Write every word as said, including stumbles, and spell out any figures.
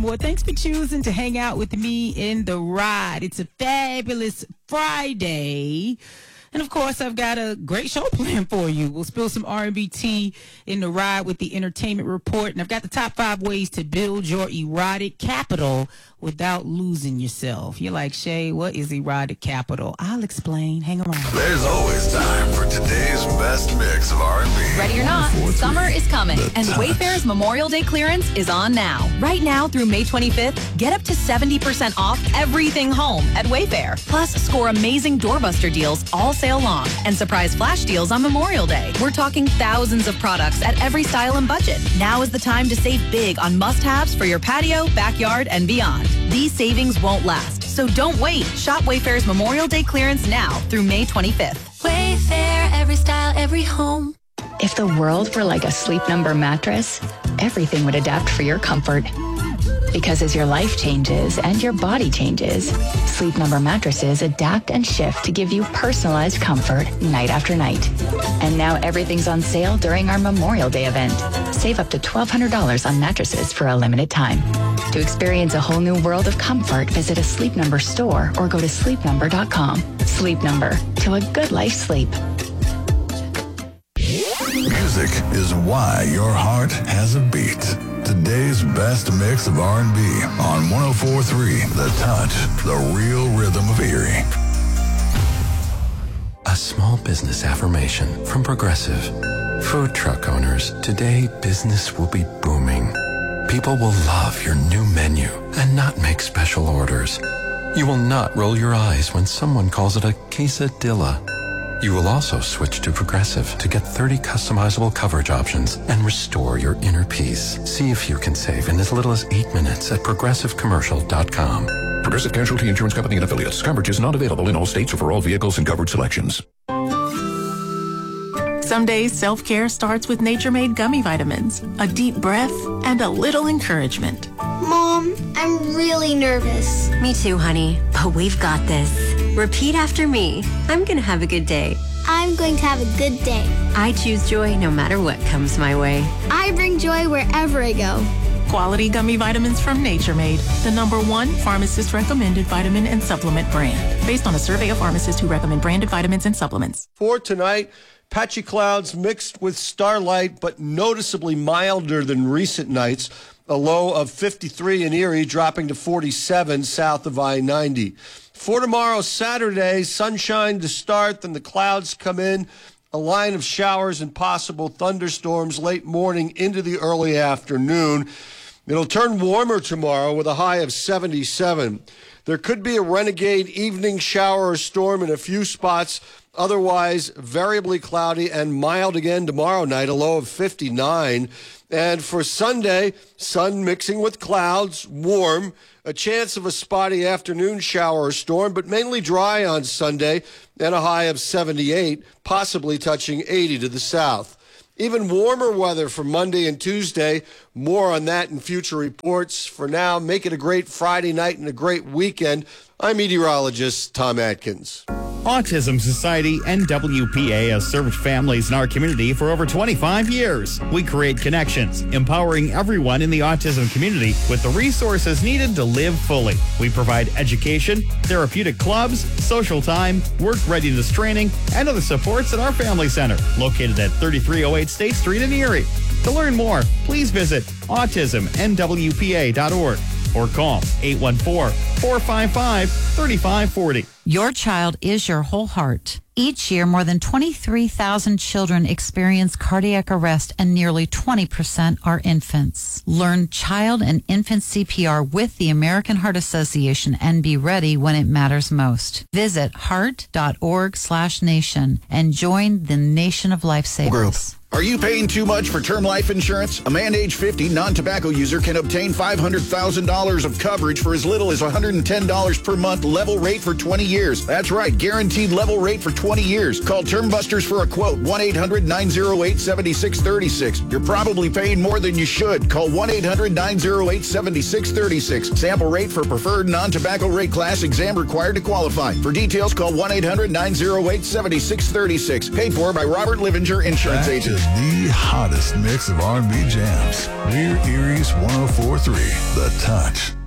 Well, thanks for choosing to hang out with me in the ride. It's a fabulous Friday. And, of course, I've got a great show planned for you. We'll spill some R and B tea in the ride with the entertainment report. And I've got the top five ways to build your erotic capital without losing yourself. You're like, Shay, what is erotic capital? I'll explain. Hang around. There's always time for today's best mix of R and B. Ready or not, summer is coming, and Wayfair's Memorial Day clearance is on now. Right now through May twenty-fifth, get up to seventy percent off everything home at Wayfair. Plus, score amazing doorbuster deals all sale long and surprise flash deals on Memorial Day. We're talking thousands of products at every style and budget. Now is the time to save big on must-haves for your patio, backyard, and beyond. These savings won't last, so don't wait. Shop Wayfair's Memorial Day clearance now through May twenty-fifth. Wayfair, every style, every home. If the world were like a Sleep Number mattress, everything would adapt for your comfort. Because as your life changes and your body changes, Sleep Number mattresses adapt and shift to give you personalized comfort night after night. And now everything's on sale during our Memorial Day event. Save up to twelve hundred dollars on mattresses for a limited time. To experience a whole new world of comfort, visit a Sleep Number store or go to sleep number dot com. Sleep Number, to a good life sleep. Music is why your heart has a beat. Today's best mix of R and B on one oh four point three The Touch, the real rhythm of Erie. A small business affirmation from Progressive. Food truck owners, today business will be booming. People will love your new menu and not make special orders. You will not roll your eyes when someone calls it a quesadilla. You will also switch to Progressive to get thirty customizable coverage options and restore your inner peace. See if you can save in as little as eight minutes at progressive commercial dot com. Progressive Casualty Insurance Company and Affiliates. Coverage is not available in all states or for all vehicles and coverage selections. Some days self-care starts with Nature Made gummy vitamins, a deep breath, and a little encouragement. Mom, I'm really nervous. Me too, honey, but we've got this. Repeat after me. I'm going to have a good day. I'm going to have a good day. I choose joy no matter what comes my way. I bring joy wherever I go. Quality gummy vitamins from Nature Made, the number one pharmacist-recommended vitamin and supplement brand. Based on a survey of pharmacists who recommend branded vitamins and supplements. For tonight, patchy clouds mixed with starlight, but noticeably milder than recent nights. A low of fifty-three in Erie, dropping to forty-seven south of I ninety. For tomorrow, Saturday, sunshine to start, then the clouds come in. A line of showers and possible thunderstorms late morning into the early afternoon. It'll turn warmer tomorrow with a high of seventy-seven. There could be a renegade evening shower or storm in a few spots. Otherwise, variably cloudy and mild again tomorrow night, a low of fifty-nine. And for Sunday, sun mixing with clouds, warm, a chance of a spotty afternoon shower or storm, but mainly dry on Sunday, and a high of seventy-eight, possibly touching eighty to the south. Even warmer weather for Monday and Tuesday. More on that in future reports. For now, make it a great Friday night and a great weekend. I'm meteorologist Tom Atkins. Autism Society and W P A has served families in our community for over twenty-five years. We create connections, empowering everyone in the autism community with the resources needed to live fully. We provide education, therapeutic clubs, social time, work readiness training, and other supports at our family center, located at thirty-three oh eight State Street in Erie. To learn more, please visit autism n w p a dot org or call eight one four, four five five, three five four zero. Your child is your whole heart. Each year, more than twenty-three thousand children experience cardiac arrest, and nearly twenty percent are infants. Learn child and infant C P R with the American Heart Association and be ready when it matters most. Visit heart.org slash nation and join the Nation of Lifesavers. Group. Are you paying too much for term life insurance? A man age fifty non-tobacco user can obtain five hundred thousand dollars of coverage for as little as one hundred ten dollars per month, level rate for twenty years. That's right, guaranteed level rate for twenty years. Call Term Busters for a quote, one eight hundred nine oh eight seven six three six. You're probably paying more than you should. Call one eight hundred nine oh eight seven six three six. Sample rate for preferred non-tobacco rate class, exam required to qualify. For details, call one eight hundred nine oh eight seven six three six. Paid for by Robert Livinger Insurance Agent. with the hottest mix of R and B jams. We're Erie's one oh four point three, The Touch.